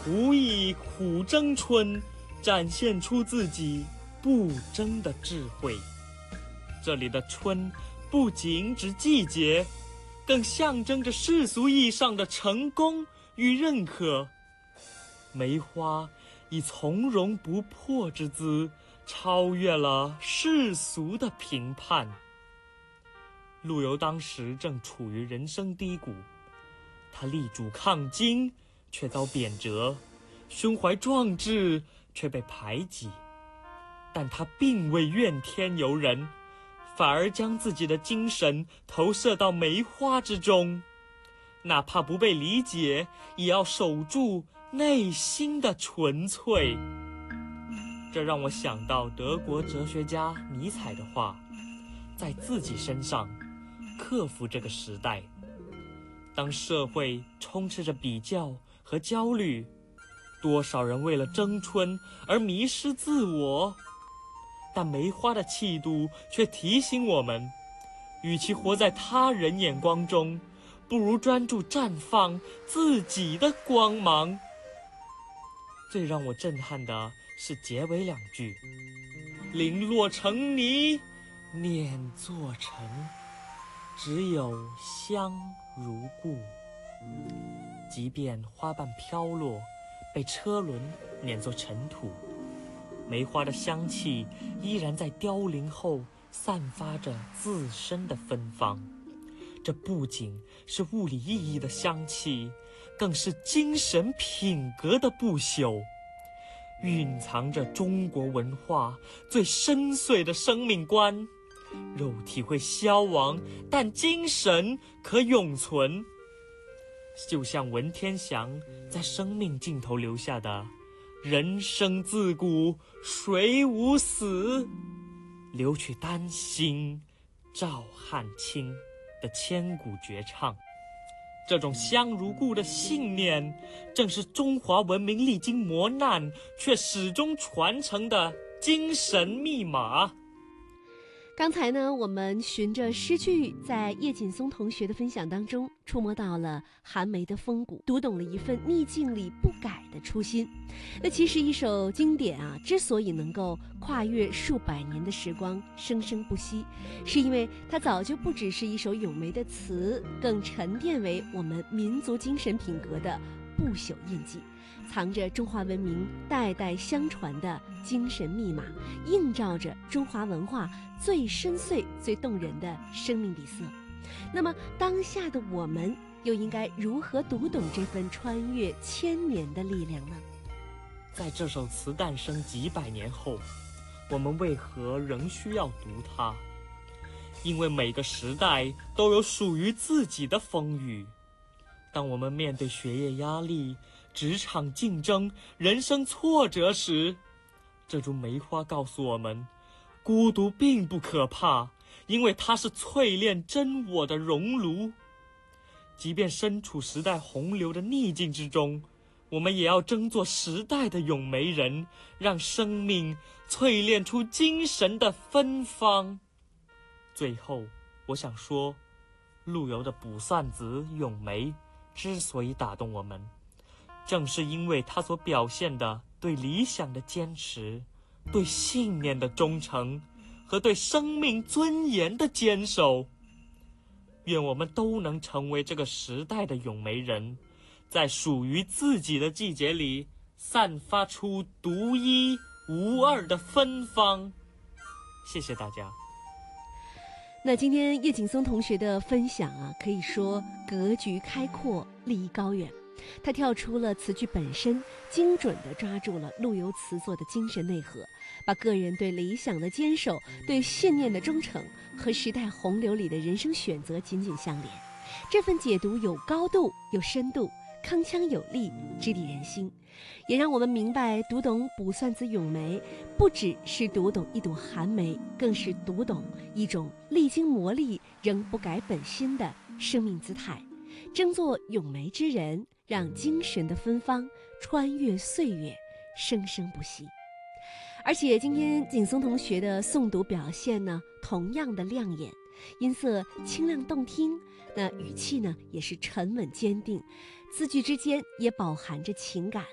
无以苦争春，展现出自己不争的智慧。这里的春不仅指季节，更象征着世俗意义上的成功与认可。梅花以从容不迫之姿超越了世俗的评判。陆游当时正处于人生低谷，他力主抗金，却遭贬谪，胸怀壮志，却被排挤。但他并未怨天尤人，反而将自己的精神投射到梅花之中，哪怕不被理解，也要守住内心的纯粹。这让我想到德国哲学家尼采的话，在自己身上克服这个时代。当社会充斥着比较和焦虑，多少人为了争春而迷失自我，但梅花的气度却提醒我们，与其活在他人眼光中，不如专注绽放自己的光芒。最让我震撼的是结尾两句：零落成泥碾作尘，只有香如故。即便花瓣飘落，被车轮碾作尘土，梅花的香气依然在凋零后散发着自身的芬芳。这不仅是物理意义的香气，更是精神品格的不朽，蕴藏着中国文化最深邃的生命观。肉体会消亡，但精神可永存。就像文天祥在生命尽头留下的人生自古谁无死，留取丹心照汗青的千古绝唱。这种香如故的信念，正是中华文明历经磨难却始终传承的精神密码。 刚才呢，我们循着诗句，在叶锦松同学的分享当中，触摸到了寒梅的风骨，读懂了一份逆境里不改的初心。那其实一首经典啊，之所以能够跨越数百年的时光，生生不息，是因为它早就不只是一首咏梅的词，更沉淀为我们民族精神品格的不朽印记，藏着中华文明代代相传的精神密码，映照着中华文化最深邃、最动人的生命底色。那么，当下的我们又应该如何读懂这份穿越千年的力量呢？ 在这首词诞生几百年后，我们为何仍需要读它？因为每个时代都有属于自己的风雨。当我们面对学业压力、职场竞争、人生挫折时，这株梅花告诉我们，孤独并不可怕，因为它是淬炼真我的熔炉。即便身处时代洪流的逆境之中，我们也要争做时代的咏梅人，让生命淬炼出精神的芬芳。最后，我想说，陆游的《卜算子·咏梅》之所以打动我们，正是因为他所表现的对理想的坚持，对信念的忠诚，和对生命尊严的坚守。愿我们都能成为这个时代的咏梅人，在属于自己的季节里散发出独一无二的芬芳。谢谢大家。 那今天叶锦松同学的分享啊，可以说格局开阔，立意高远。他跳出了词句本身，精准地抓住了陆游词作的精神内核，把个人对理想的坚守、对信念的忠诚和时代洪流里的人生选择紧紧相连。这份解读有高度、有深度，铿锵有力，直抵人心，也让我们明白，读懂《卜算子·咏梅》不只是读懂一朵寒梅，更是读懂一种历经磨砺仍不改本心的生命姿态。争做咏梅之人，让精神的芬芳穿越岁月，生生不息。而且今天锦松同学的诵读表现呢，同样的亮眼，音色清亮动听，那语气呢也是沉稳坚定，字句之间也饱含着情感。